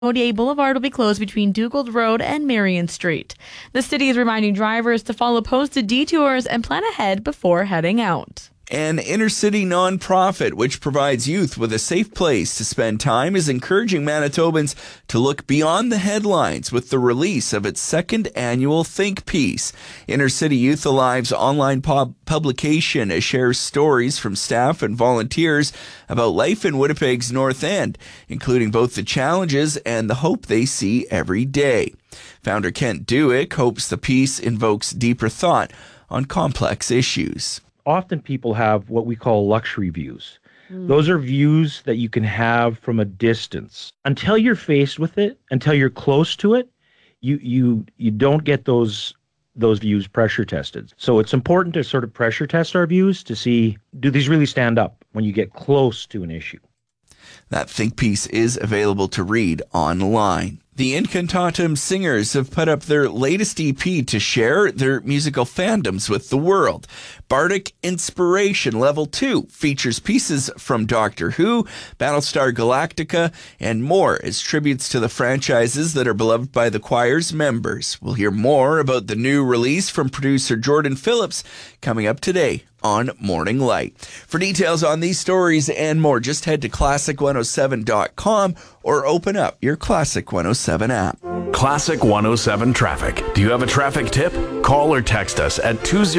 Odier Boulevard will be closed between Dugald Road and Marion Street. The city is reminding drivers to follow posted detours and plan ahead before heading out. An inner-city nonprofit which provides youth with a safe place to spend time is encouraging Manitobans to look beyond the headlines with the release of its second annual Think Piece. Inner-City Youth Alive's online publication shares stories from staff and volunteers about life in Winnipeg's North End, including both the challenges and the hope they see every day. Founder Kent Dewick hopes the piece invokes deeper thought on complex issues. Often people have what we call luxury views. Those are views that you can have from a distance. Until you're faced with it, until you're close to it, you don't get those views pressure tested. So it's important to sort of pressure test our views to see, do these really stand up when you get close to an issue? That think piece is available to read online. The Incantatum Singers have put up their latest EP to share their musical fandoms with the world. Bardic Inspiration Level 2 features pieces from Doctor Who, Battlestar Galactica, and more as tributes to the franchises that are beloved by the choir's members. We'll hear more about the new release from producer Jordan Phillips coming up today on Morning Light. For details on these stories and more, just head to classic107.com or open up your Classic 107 app. Classic 107 Traffic. Do you have a traffic tip? Call or text us at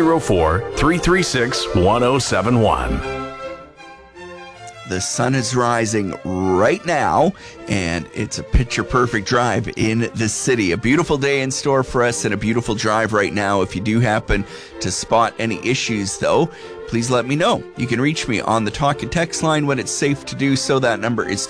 204-336-1071. The sun is rising right now, and it's a picture-perfect drive in the city. A beautiful day in store for us and a beautiful drive right now. If you do happen to spot any issues, though, please let me know. You can reach me on the talk and text line when it's safe to do so. That number is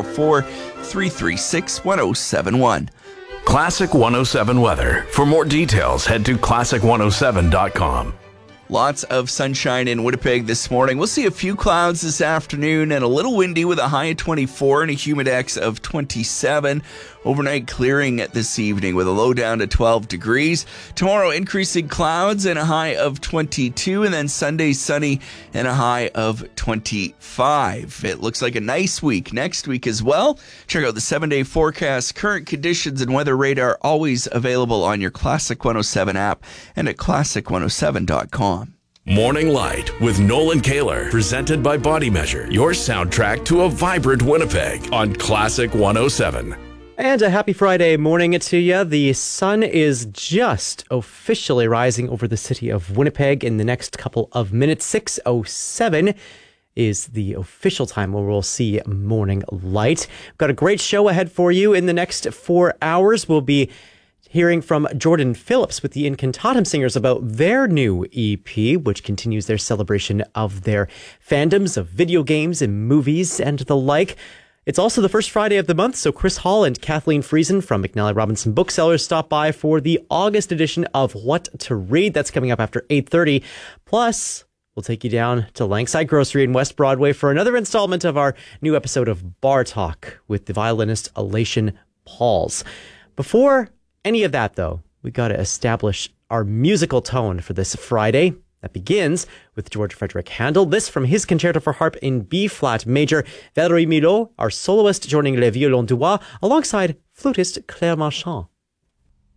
204-336-1071. Classic 107 weather. For more details, head to classic107.com. Lots of sunshine in Winnipeg this morning. We'll see a few clouds this afternoon and a little windy with a high of 24 and a humidex of 27. Overnight clearing this evening with a low down to 12 degrees. Tomorrow, increasing clouds and a high of 22. And then Sunday, sunny and a high of 25. It looks like a nice week next week as well. Check out the 7-day forecast. Current conditions and weather radar always available on your Classic 107 app and at classic107.com. Morning Light with Nolan Kaler, presented by Body Measure, your soundtrack to a vibrant Winnipeg on Classic 107. And a happy Friday morning to you. The sun is just officially rising over the city of Winnipeg in the next couple of minutes. 6:07 is the official time where we'll see morning light. We've got a great show ahead for you in the next 4 hours. We'll be hearing from Jordan Phillips with the Incantatum Singers about their new EP, which continues their celebration of their fandoms of video games and movies and the like. It's also the first Friday of the month, so Chris Hall and Kathleen Friesen from McNally Robinson Booksellers stop by for the August edition of What to Read. That's coming up after 8:30. Plus, we'll take you down to Langside Grocery in West Broadway for another installment of our new episode of Bar Talk with the violinist Elation Pauls. Before any of that, though, we got to establish our musical tone for this Friday. That begins with George Frederick Handel. This from his Concerto for Harp in B-flat major. Valérie Milhaud, our soloist, joining Le Violon Dubois alongside flutist Claire Marchand.